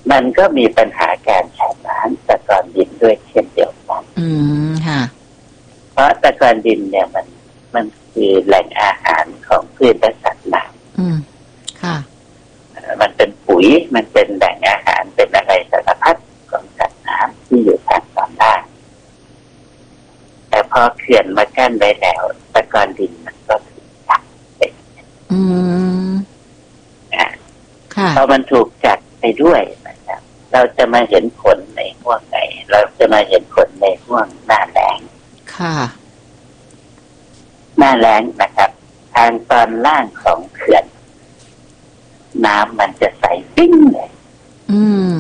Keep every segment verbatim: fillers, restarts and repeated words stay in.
มันก็มีปัญหาการใช้น้ำตะกอนดินด้วยเช่นเดียวกันอืมค่ะเพราะตะกอนดินเนี่ยมันมันคือแหล่งอาหารของพืชและสัตว์น้ำอืมค่ะมันเป็นปุ๋ยมันเป็นแหล่งอาหารเป็นอะไรสารพัดของสัตว์น้ำที่อยู่ทางตอนล่างแต่พอเขื่อนมากั้นไว้แล้วตะกอนดินมันก็ถูกจับไปอืมค่ะพอมันถูกจับไปด้วยนะครับเราจะมาเห็นผลในห่วงไหนเราจะมาเห็นผลในห่วงหน้าแล้งค่ะหน้าแล้งนะครับทางตอนล่างของเขื่อนน้ำมันจะใสปิ้งเลยอืม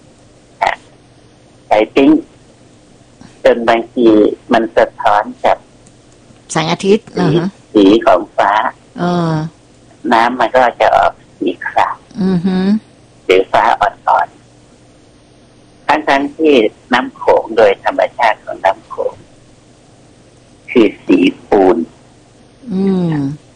ใสปิ้งจนบางทีมันสะท้อนกับแสงอาทิตย์สีสีของฟ้าเออน้ำมันก็จะออกสีขาวอือฮึสีฟ้าอ่อนๆทั้งๆที่น้ำโขงโดยธรรมชาติของน้ำโขงคือสีปูนอืม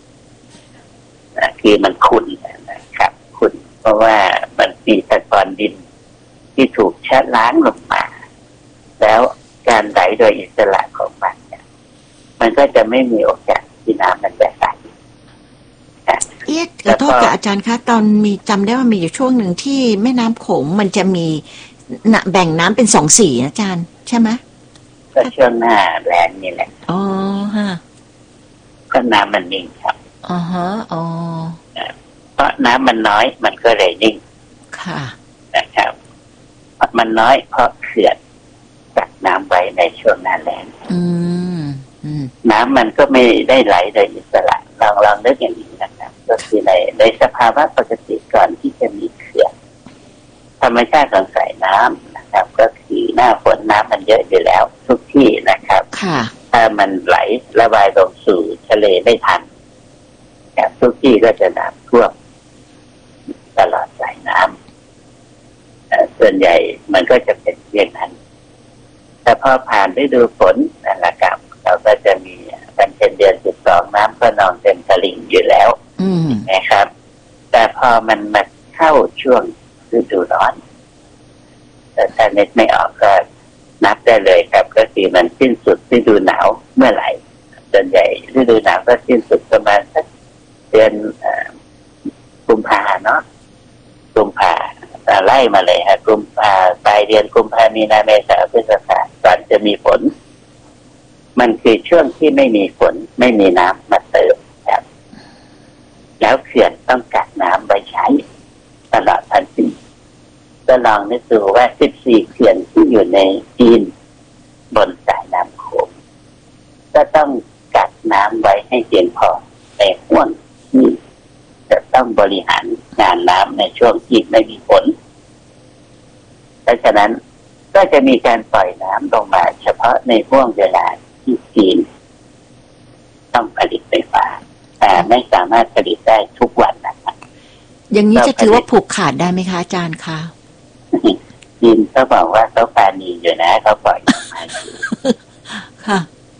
คือมันขุ่นนะครับขุ่นเพราะว่ามันมีตะกอนดินที่ถูกชะล้างลงมาแล้วการไหลโดยอิสระของมันเนี่ยมันก็จะไม่มีโอกาสที่น้ำมันจะใสเอ๊ะขอโทษกับอาจารย์คะตอนมีจำได้ว่ามีอยู่ช่วงหนึ่งที่แม่น้ำโขงมันจะมีแบ่งน้ำเป็นสองสีนะอาจารย์ใช่ไหมก็ช่วงหน้าแล้งนี่แหละอ๋อฮะก็น้ำมันนิ่งครับอ๋อฮะอ๋อเพราะน้ำมันน้อยมันก็เลยนิ่งค่ะนะครับมันน้อยเพราะเขื่อนกักน้ำไว้ในช่วงหน้าแล้งอืมน้ำมันก็ไม่ได้ไหลโดยอิสระลองลองนึกอย่างนี้นะครับก็คือในในสภาวะปกติก่อนที่จะมีเขื่อนธรรมชาติของสายน้ำนะครับก็คือหน้าฝนน้ำมันเยอะอยู่แล้วทุกที่นะครับถ้ามันไหลระบายลงสู่ทะเลไม่ทันทุกที่ก็จะน้ำท่วมตลอดสายน้ำส่วนใหญ่มันก็จะเป็นเรื่องนั้นแต่พอผ่านฤดูฝนนะครับเราก็จะมีเป็นเดือนสิบสองน้ำก็นองเต็มตลิ่งอยู่แล้วนะครับแต่พอมันมาเข้าช่วงฤดูร้อนแต่ถ้านึกไม่ออกก็นับได้เลยครับก็คือมันสิ้นสุดฤดูหนาวเมื่อไหร่ส่วนใหญ่ฤดูหนาวก็สิ้นสุดประมาณสักเดือนกุมภาเนาะกุมภาไล่มาเลยฮะกุมภาปลายเดือนกุมภามีนาเมษาพฤษภาก่อนจะมีฝนมันคือช่วงที่ไม่มีฝนไม่มีน้ำมาเติมครับแล้วเขื่อนต้องกักน้ำไว้ใช้ตลอดทั้งปีก็ลองนึกดูว่าสิบสี่เขื่อนที่อยู่ในจีนบนสายน้ำโขงก็ต้องกักน้ำไว้ให้เพียงพอในห่วงที่จะต้องบริหารงานน้ำในช่วงที่ไม่มีฝนเพราะฉะนั้นก็จะมีการปล่อยน้ำลงมาเฉพาะในห่วงเวลาที่จีนต้องผลิตไฟฟ้าแต่ไม่สามารถผลิตได้ทุกวันนะครับอย่างนี้จะถือว่าผูกขาดได้ไหมคะอาจารย์คะจีนก็บอกว่าเขาปานีอยู่นะเขาปล่อยมาค่ะ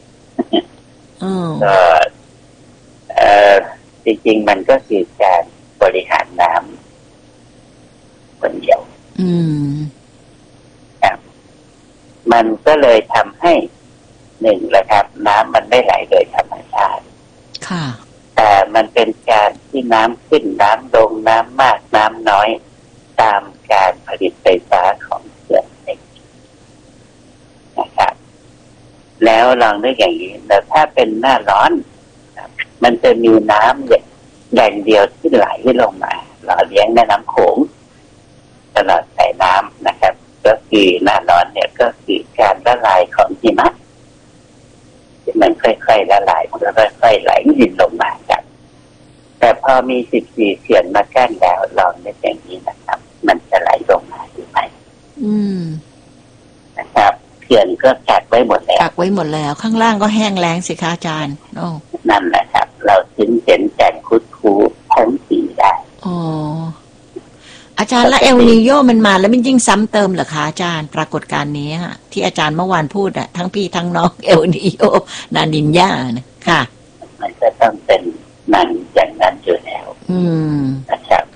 ก็เออจริงๆมันก็คือการบริหารน้ำคนเดียวอืมครับมันก็เลยทำให้หนึ่งละครับน้ำมันไม่ไหลโดยธรรมชาติค่ะแต่มันเป็นการที่น้ำขึ้นน้ำลงน้ำมากน้ำน้อยตามการผลิตไฟฟ้าของเขื่อนเองนะครับแล้วลองนึกอย่างนี้แต่ถ้าเป็นหน้าร้อนมันจะมีน้ำแหล่งเดียวที่ไหลลงมาหล่อเลี้ยงแม่น้ำโขงตลอดสายน้ำนะครับก็คือหน้าร้อนเนี่ยก็คือการละลายของหิมะที่มันค่อยๆละลายมันก็ค่อยๆไหลดินลงมาครับแต่พอมีสิบสี่เขื่อนมากั้นแล้วลองนึกอย่างนี้นะครับมันจะไหลลงมาหรือไม่อืมนะครับเขื่อนก็กักไว้หมดแล้วกักไว้หมดแล้วข้างล่างก็แห้งแล้งสิคะอาจารย์โอ้นั่นแหละครับเราถึงเห็นแก่งคุดคูทั้งปีได้อ๋ออาจารย์แล้วเอลนีโยมันมาแล้วมันยิ่งซ้ำเติมเหรอคะอาจารย์ปรากฏการณ์นี้ฮะที่อาจารย์เมื่อวานพูดอะทั้งพี่ทั้งน้องเอลนีโยนานินญานะค่ะมันจะต้องเป็นนั้นอย่างนั้นอยู่แล้วอืมนะครับ